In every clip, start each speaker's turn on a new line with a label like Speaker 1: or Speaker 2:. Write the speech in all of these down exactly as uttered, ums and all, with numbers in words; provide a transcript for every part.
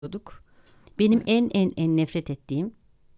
Speaker 1: diyorduk.
Speaker 2: Benim en en en nefret ettiğim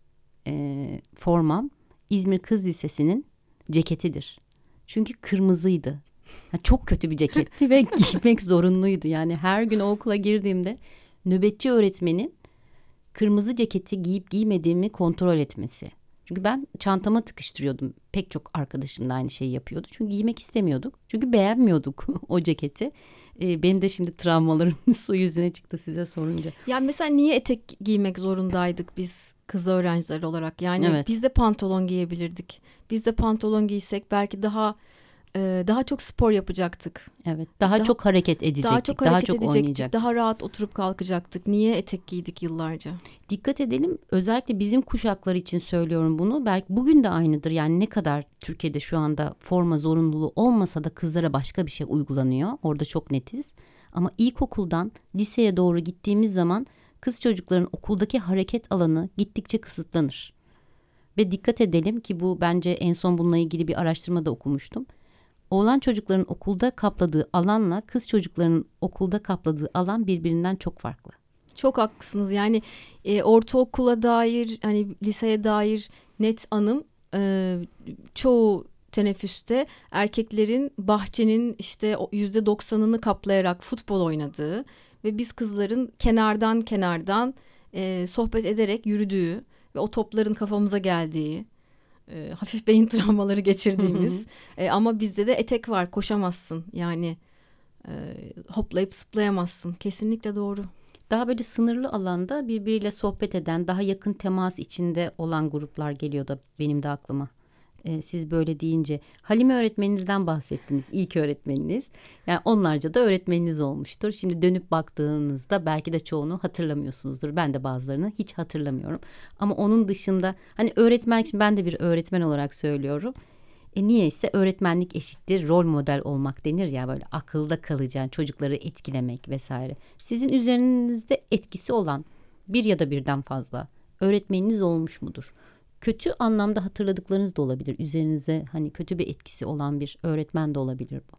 Speaker 2: e, formam İzmir Kız Lisesi'nin ceketidir. Çünkü kırmızıydı. Ha, çok kötü bir ceketti ve giymek zorunluydu. Yani her gün o okula girdiğimde nöbetçi öğretmenin kırmızı ceketi giyip giymediğimi kontrol etmesi. Çünkü ben çantama tıkıştırıyordum. Pek çok arkadaşım da aynı şeyi yapıyordu. Çünkü giymek istemiyorduk. Çünkü beğenmiyorduk o ceketi. Ee, benim de şimdi travmalarım su yüzüne çıktı size sorunca.
Speaker 1: Yani mesela niye etek giymek zorundaydık biz kız öğrenciler olarak? Yani
Speaker 2: Evet.
Speaker 1: biz de pantolon giyebilirdik. Biz de pantolon giysek belki daha e, daha çok spor yapacaktık.
Speaker 2: Evet. Daha,
Speaker 1: Daha-
Speaker 2: çok hareket edecektik.
Speaker 1: Daha çok
Speaker 2: Daha
Speaker 1: hareket
Speaker 2: çok
Speaker 1: edecektik.
Speaker 2: oynayacaktık.
Speaker 1: Daha rahat oturup kalkacaktık. Niye etek giydik yıllarca?
Speaker 2: Dikkat edelim, özellikle bizim kuşaklar için söylüyorum bunu. Belki bugün de aynıdır. Yani ne kadar Türkiye'de şu anda forma zorunluluğu olmasa da kızlara başka bir şey uygulanıyor. Orada çok netiz. Ama ilkokuldan liseye doğru gittiğimiz zaman kız çocukların okuldaki hareket alanı gittikçe kısıtlanır. Ve dikkat edelim ki bu, bence en son bununla ilgili bir araştırmada okumuştum. Oğlan çocukların okulda kapladığı alanla kız çocukların okulda kapladığı alan birbirinden çok farklı.
Speaker 1: Çok haklısınız. Yani e, ortaokula dair, hani liseye dair net anım, e, çoğu teneffüste erkeklerin bahçenin işte yüzde doksanını kaplayarak futbol oynadığı ve biz kızların kenardan kenardan e, sohbet ederek yürüdüğü ve o topların kafamıza geldiği, e, hafif beyin travmaları geçirdiğimiz e, ama bizde de etek var, koşamazsın yani, e, hoplayıp zıplayamazsın. Kesinlikle doğru.
Speaker 2: Daha böyle sınırlı alanda birbiriyle sohbet eden, daha yakın temas içinde olan gruplar geliyor da benim de aklıma. Ee, siz böyle deyince Halime öğretmeninizden bahsettiniz, ilk öğretmeniniz. Yani onlarca da öğretmeniniz olmuştur. Şimdi dönüp baktığınızda belki de çoğunu hatırlamıyorsunuzdur. Ben de bazılarını hiç hatırlamıyorum. Ama onun dışında hani öğretmen, için ben de bir öğretmen olarak söylüyorum. E niyeyse öğretmenlik eşittir rol model olmak denir ya, böyle akılda kalacağın, çocukları etkilemek vesaire. Sizin üzerinizde etkisi olan bir ya da birden fazla öğretmeniniz olmuş mudur? Kötü anlamda hatırladıklarınız da olabilir. Üzerinize hani kötü bir etkisi olan bir öğretmen de olabilir bu.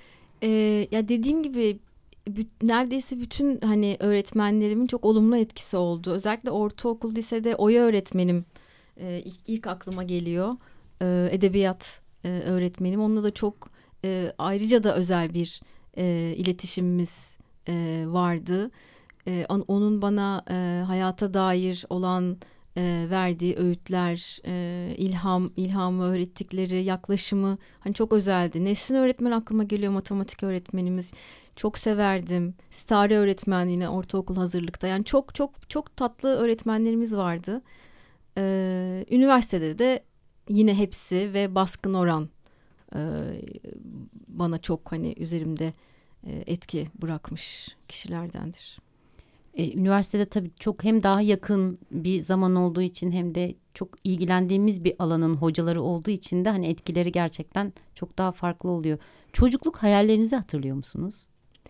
Speaker 1: Ee, ya dediğim gibi bü- neredeyse bütün hani öğretmenlerimin çok olumlu etkisi oldu. Özellikle ortaokul, lisede Oya öğretmenim e, ilk, ilk aklıma geliyor. Ee, edebiyat e, öğretmenim. Onunla da çok e, ayrıca da özel bir e, iletişimimiz e, vardı. E, on- onun bana e, hayata dair olan e, verdiği öğütler, e, ilham, ilhamı öğrettikleri yaklaşımı hani çok özeldi. Nesrin öğretmen aklıma geliyor, matematik öğretmenimiz. Çok severdim. Stare öğretmen yine ortaokul hazırlıkta. Yani çok çok çok tatlı öğretmenlerimiz vardı. E, üniversitede de yine hepsi ve baskın oran e, bana çok hani üzerimde e, etki bırakmış kişilerdendir.
Speaker 2: E, üniversitede tabii çok hem daha yakın bir zaman olduğu için hem de çok ilgilendiğimiz bir alanın hocaları olduğu için de hani etkileri gerçekten çok daha farklı oluyor. Çocukluk hayallerinizi hatırlıyor musunuz?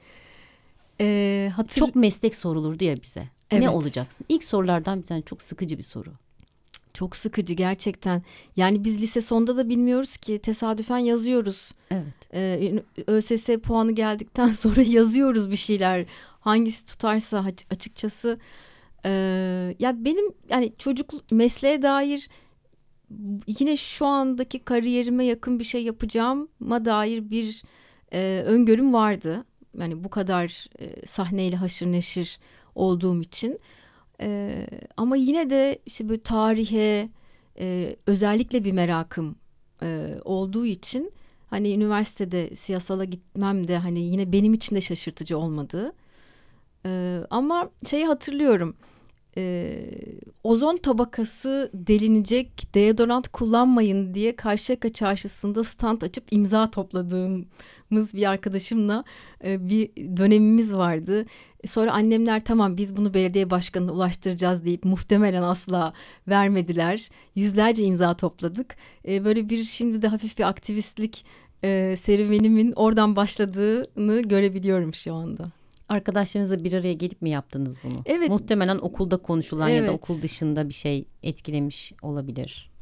Speaker 1: E, hatır...
Speaker 2: Çok meslek sorulurdu ya bize.
Speaker 1: Evet.
Speaker 2: Ne olacaksın? İlk sorulardan bir tane, çok sıkıcı bir soru.
Speaker 1: Çok sıkıcı gerçekten. Yani biz lise sonda da bilmiyoruz ki, tesadüfen yazıyoruz.
Speaker 2: Evet.
Speaker 1: Ee, ÖSS puanı geldikten sonra yazıyoruz bir şeyler. Hangisi tutarsa açıkçası. Ee, ya benim yani çocuk mesleğe dair yine şu andaki kariyerime yakın bir şey yapacağıma dair bir e, öngörüm vardı. Yani bu kadar e, sahneyle haşır neşir olduğum için. Ee, ama yine de işte böyle tarihe e, özellikle bir merakım e, olduğu için hani üniversitede siyasala gitmem de hani yine benim için de şaşırtıcı olmadı. Ee, ama şeyi hatırlıyorum. E, ozon tabakası delinecek, deodorant kullanmayın diye Karşıyaka Çarşısı'nda stand açıp imza topladığımız bir arkadaşımla e, bir dönemimiz vardı. Sonra annemler tamam biz bunu belediye başkanına ulaştıracağız deyip muhtemelen asla vermediler. Yüzlerce imza topladık. E, böyle bir şimdi de hafif bir aktivistlik e, serüvenimin oradan başladığını görebiliyorum şu anda.
Speaker 2: Arkadaşlarınızla bir araya gelip mi yaptınız bunu?
Speaker 1: Evet.
Speaker 2: Muhtemelen okulda konuşulan
Speaker 1: Evet.
Speaker 2: ya da okul dışında bir şey etkilemiş olabilir.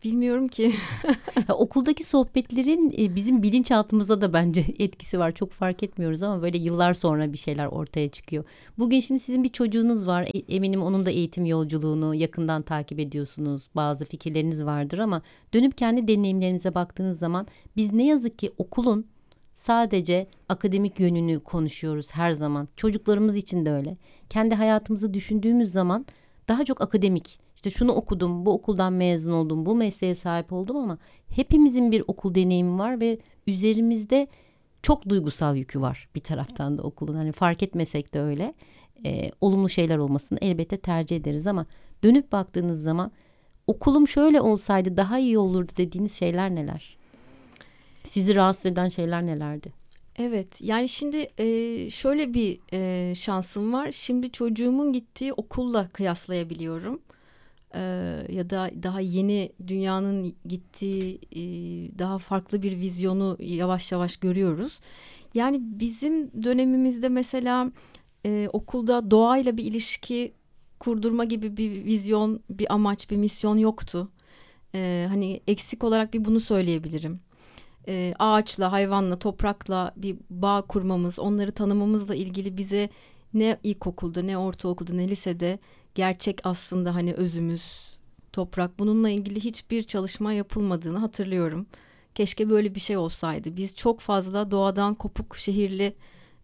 Speaker 1: Bilmiyorum ki.
Speaker 2: Ya, okuldaki sohbetlerin e, bizim bilinçaltımıza da bence etkisi var. Çok fark etmiyoruz ama böyle yıllar sonra bir şeyler ortaya çıkıyor. Bugün şimdi sizin bir çocuğunuz var. E, eminim onun da eğitim yolculuğunu yakından takip ediyorsunuz. Bazı fikirleriniz vardır ama dönüp kendi deneyimlerinize baktığınız zaman biz ne yazık ki okulun sadece akademik yönünü konuşuyoruz her zaman. Çocuklarımız için de öyle. Kendi hayatımızı düşündüğümüz zaman daha çok akademik. İşte şunu okudum, bu okuldan mezun oldum, bu mesleğe sahip oldum ama hepimizin bir okul deneyimi var ve üzerimizde çok duygusal yükü var bir taraftan da okulun. Hani fark etmesek de öyle. Ee, olumlu şeyler olmasını elbette tercih ederiz ama dönüp baktığınız zaman okulum şöyle olsaydı daha iyi olurdu dediğiniz şeyler neler? Sizi rahatsız eden şeyler nelerdi?
Speaker 1: Evet, yani şimdi e, şöyle bir e, şansım var. Şimdi çocuğumun gittiği okulla kıyaslayabiliyorum. E, ya da daha yeni dünyanın gittiği e, daha farklı bir vizyonu yavaş yavaş görüyoruz. Yani bizim dönemimizde mesela e, okulda doğayla bir ilişki kurdurma gibi bir vizyon, bir amaç, bir misyon yoktu. E, hani eksik olarak bir bunu söyleyebilirim. E, ağaçla, hayvanla, toprakla bir bağ kurmamız, onları tanımamızla ilgili bize ne ilkokulda, ne ortaokulda, ne lisede gerçek aslında hani özümüz, toprak, bununla ilgili hiçbir çalışma yapılmadığını hatırlıyorum. Keşke böyle bir şey olsaydı. Biz çok fazla doğadan kopuk, şehirli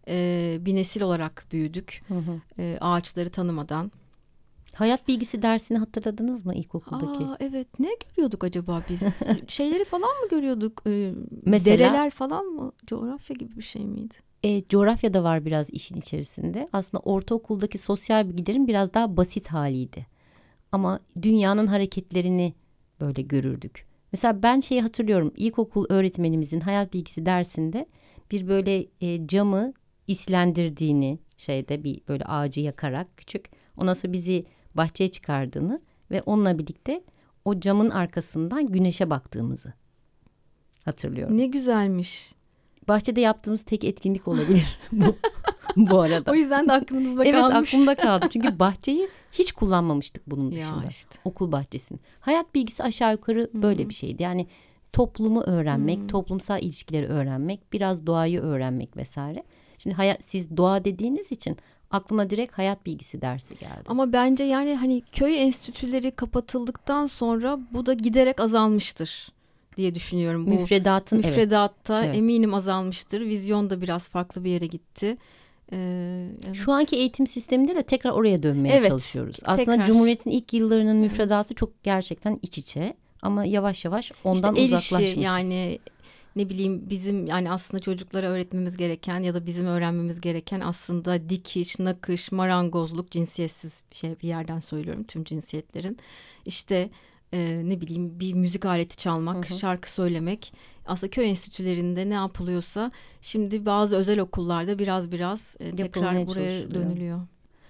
Speaker 1: e, bir nesil olarak büyüdük.
Speaker 2: Hı hı.
Speaker 1: E, ağaçları tanımadan.
Speaker 2: Hayat bilgisi dersini hatırladınız mı ilkokuldaki?
Speaker 1: Aa, evet, ne görüyorduk acaba biz? Şeyleri falan mı görüyorduk? Ee,
Speaker 2: Mesela?
Speaker 1: Dereler falan mı? Coğrafya gibi bir şey miydi?
Speaker 2: E, coğrafya da var biraz işin içerisinde. Aslında ortaokuldaki sosyal bilgilerin biraz daha basit haliydi. Ama dünyanın hareketlerini böyle görürdük. Mesela ben şeyi hatırlıyorum. İlkokul öğretmenimizin hayat bilgisi dersinde bir böyle e, camı islendirdiğini, şeyde bir böyle ağacı yakarak küçük. Ondan sonra bizi bahçeye çıkardığını ve onunla birlikte o camın arkasından güneşe baktığımızı hatırlıyorum.
Speaker 1: Ne güzelmiş.
Speaker 2: Bahçede yaptığımız tek etkinlik olabilir bu, bu arada.
Speaker 1: O yüzden de aklınızda
Speaker 2: Evet,
Speaker 1: kalmış.
Speaker 2: aklımda kaldı. Çünkü bahçeyi hiç kullanmamıştık bunun dışında.
Speaker 1: Ya işte.
Speaker 2: Okul bahçesini. Hayat bilgisi aşağı yukarı böyle
Speaker 1: Hmm.
Speaker 2: bir şeydi. Yani toplumu öğrenmek,
Speaker 1: Hmm.
Speaker 2: toplumsal ilişkileri öğrenmek, biraz doğayı öğrenmek vesaire. Şimdi hayat, siz doğa dediğiniz için aklıma direkt hayat bilgisi dersi geldi.
Speaker 1: Ama bence yani hani köy enstitüleri kapatıldıktan sonra bu da giderek azalmıştır diye düşünüyorum. Bu
Speaker 2: Müfredatın
Speaker 1: müfredatta
Speaker 2: evet.
Speaker 1: eminim azalmıştır. Vizyon da biraz farklı bir yere gitti. Ee, evet.
Speaker 2: Şu anki eğitim sisteminde de tekrar oraya dönmeye
Speaker 1: Evet,
Speaker 2: çalışıyoruz. Aslında
Speaker 1: tekrar.
Speaker 2: Cumhuriyet'in ilk yıllarının
Speaker 1: Evet.
Speaker 2: müfredatı çok gerçekten iç içe ama yavaş yavaş ondan
Speaker 1: İşte el işi,
Speaker 2: uzaklaşmışız.
Speaker 1: yani ne bileyim bizim yani aslında çocuklara öğretmemiz gereken ya da bizim öğrenmemiz gereken aslında dikiş, nakış, marangozluk, cinsiyetsiz bir şey, bir yerden söylüyorum tüm cinsiyetlerin. İşte e, ne bileyim bir müzik aleti çalmak,
Speaker 2: Hı hı.
Speaker 1: şarkı söylemek. Aslında köy enstitülerinde ne yapılıyorsa şimdi bazı özel okullarda biraz biraz e, tekrar
Speaker 2: Yapılmaya
Speaker 1: buraya
Speaker 2: çalışılıyor.
Speaker 1: dönülüyor.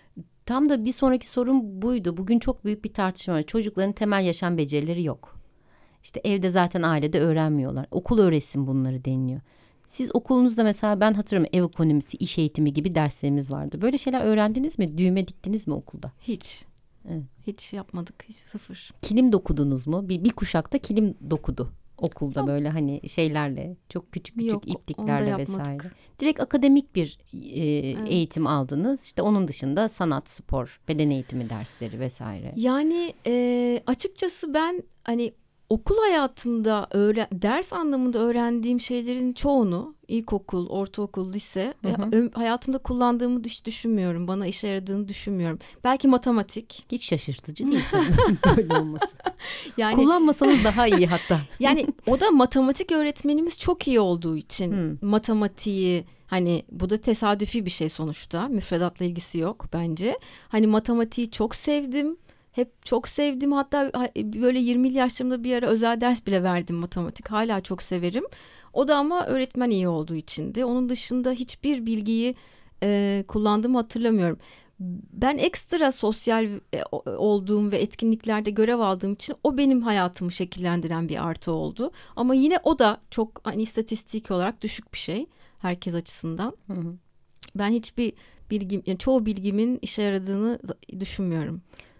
Speaker 2: Tam da bir sonraki sorum buydu. Bugün çok büyük bir tartışma var. Çocukların temel yaşam becerileri yok. İşte evde zaten ailede öğrenmiyorlar. Okul öğretsin bunları deniliyor. Siz okulunuzda mesela ben hatırlıyorum ev ekonomisi, iş eğitimi gibi derslerimiz vardı. Böyle şeyler öğrendiniz mi? Düğme diktiniz mi okulda?
Speaker 1: Hiç.
Speaker 2: Evet.
Speaker 1: Hiç yapmadık. Hiç sıfır.
Speaker 2: Kilim dokudunuz mu? Bir, bir kuşakta kilim dokudu okulda,
Speaker 1: Yok.
Speaker 2: böyle hani şeylerle, çok küçük küçük
Speaker 1: Yok, onu da
Speaker 2: ipliklerle
Speaker 1: yapmadık.
Speaker 2: vesaire. Direkt akademik bir e,
Speaker 1: Evet.
Speaker 2: eğitim aldınız. İşte onun dışında sanat, spor, beden eğitimi dersleri vesaire.
Speaker 1: Yani e, açıkçası ben hani okul hayatımda öğren ders anlamında öğrendiğim şeylerin çoğunu ilkokul, ortaokul, lise
Speaker 2: Hı hı.
Speaker 1: ö- hayatımda kullandığımı hiç düşünmüyorum. Bana işe yaradığını düşünmüyorum. Belki matematik.
Speaker 2: Hiç şaşırtıcı değil tabii böyle olması.
Speaker 1: Yani
Speaker 2: Kullanmasanız daha iyi hatta.
Speaker 1: yani o da matematik öğretmenimiz çok iyi olduğu için
Speaker 2: Hmm.
Speaker 1: matematiği, hani bu da tesadüfi bir şey sonuçta. Müfredatla ilgisi yok bence. Hani matematiği çok sevdim. Hep çok sevdim. Hatta böyle yirmili yaşlarımda bir ara özel ders bile verdim matematik. Hala çok severim. O da ama öğretmen iyi olduğu içindi. Onun dışında hiçbir bilgiyi e, kullandığımı hatırlamıyorum. Ben ekstra sosyal e, olduğum ve etkinliklerde görev aldığım için o benim hayatımı şekillendiren bir artı oldu. Ama yine o da çok hani istatistik olarak düşük bir şey herkes açısından.
Speaker 2: Hı hı.
Speaker 1: Ben hiçbir bilgim, yani çoğu bilgimin işe yaradığını düşünmüyorum.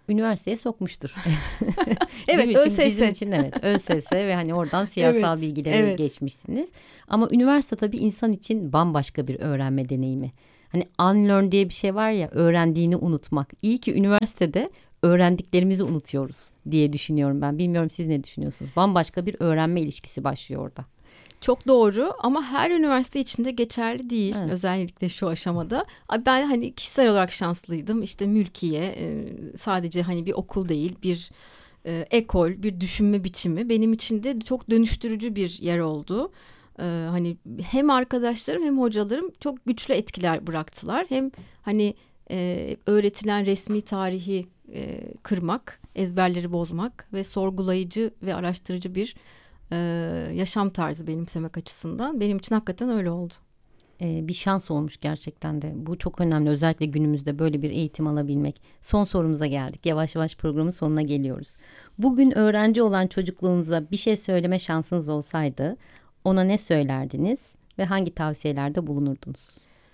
Speaker 2: üniversiteye sokmuştur.
Speaker 1: Evet,
Speaker 2: Bizim için,
Speaker 1: ÖSS.
Speaker 2: bizim için evet ÖSS ve hani oradan siyasal
Speaker 1: Evet,
Speaker 2: bilgilere
Speaker 1: evet.
Speaker 2: geçmişsiniz. Ama üniversite tabii insan için bambaşka bir öğrenme deneyimi. Hani unlearn diye bir şey var ya, öğrendiğini unutmak. İyi ki üniversitede öğrendiklerimizi unutuyoruz diye düşünüyorum ben. Bilmiyorum, siz ne düşünüyorsunuz? Bambaşka bir öğrenme ilişkisi başlıyor orada.
Speaker 1: Çok doğru ama her üniversite içinde geçerli değil.
Speaker 2: Evet.
Speaker 1: Özellikle şu aşamada. Ben hani kişisel olarak şanslıydım. İşte Mülkiye e, sadece hani bir okul değil, bir e, ekol, bir düşünme biçimi benim için de çok dönüştürücü bir yer oldu. E, hani hem arkadaşlarım hem hocalarım çok güçlü etkiler bıraktılar. Hem hani e, öğretilen resmi tarihi e, kırmak, ezberleri bozmak ve sorgulayıcı ve araştırıcı bir Ee, yaşam tarzı benimsemek açısından benim için hakikaten öyle oldu.
Speaker 2: Ee, bir şans olmuş gerçekten de. Bu çok önemli, özellikle günümüzde böyle bir eğitim alabilmek. Son sorumuza geldik. Yavaş yavaş programın sonuna geliyoruz. Bugün öğrenci olan çocukluğunuza bir şey söyleme şansınız olsaydı ona ne söylerdiniz ve hangi tavsiyelerde bulunurdunuz?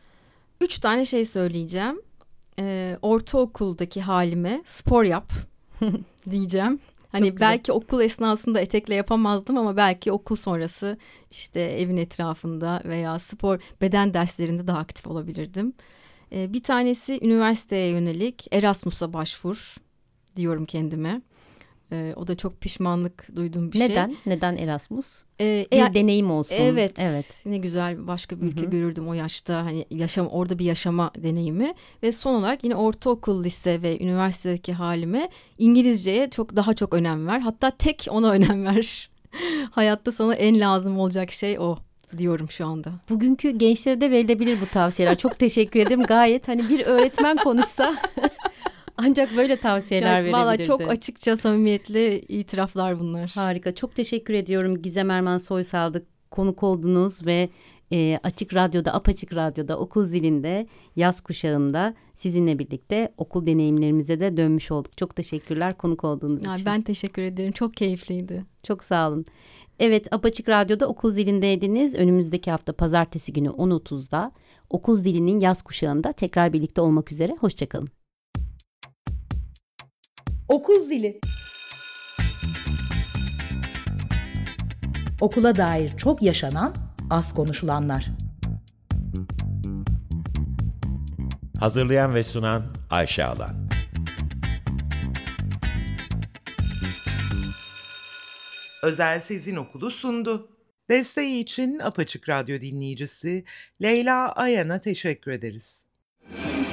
Speaker 1: Üç tane şey söyleyeceğim. Ee, ortaokuldaki halime spor yap diyeceğim. Hani
Speaker 2: Çok güzel.
Speaker 1: belki okul esnasında etekle yapamazdım ama belki okul sonrası işte evin etrafında veya spor beden derslerinde daha aktif olabilirdim. Ee, bir tanesi üniversiteye yönelik Erasmus'a başvur diyorum kendime. Ee, o da çok pişmanlık duyduğum bir şey.
Speaker 2: Neden? Neden Erasmus?
Speaker 1: Ee,
Speaker 2: Bir
Speaker 1: eğer-
Speaker 2: deneyim olsun.
Speaker 1: Evet,
Speaker 2: Evet.
Speaker 1: ne güzel başka bir ülke
Speaker 2: Hı hı.
Speaker 1: görürdüm o yaşta, hani yaşam, orada bir yaşama deneyimi. Ve son olarak yine ortaokul, lise ve üniversitedeki halime İngilizceye çok daha çok önem ver. Hatta tek ona önem ver. Hayatta sana en lazım olacak şey o diyorum şu anda.
Speaker 2: Bugünkü gençlere de verilebilir bu tavsiyeler. Çok teşekkür ederim. Gayet hani bir öğretmen konuşsa ancak böyle tavsiyeler
Speaker 1: Yani
Speaker 2: verebilirdi.
Speaker 1: valla çok açıkça, samimiyetli itiraflar bunlar.
Speaker 2: Harika. Çok teşekkür ediyorum Gizem Erman Soysal'da konuk oldunuz ve e, Açık Radyo'da, Apaçık Radyo'da, Okul Zili'nde, yaz kuşağında sizinle birlikte okul deneyimlerimize de dönmüş olduk. Çok teşekkürler konuk olduğunuz
Speaker 1: Yani
Speaker 2: için.
Speaker 1: ben teşekkür ederim. Çok keyifliydi.
Speaker 2: Çok sağ olun. Evet, Apaçık Radyo'da Okul Zili'ndeydiniz. Önümüzdeki hafta pazartesi günü on otuzda Okul Zili'nin yaz kuşağında tekrar birlikte olmak üzere. Hoşçakalın.
Speaker 3: Okul zili. Okula dair çok yaşanan, az konuşulanlar.
Speaker 4: Hazırlayan ve sunan Ayşe Alan.
Speaker 5: Özel Sezin Okulu sundu. Desteği için Apaçık Radyo dinleyicisi Leyla Ayan'a teşekkür ederiz.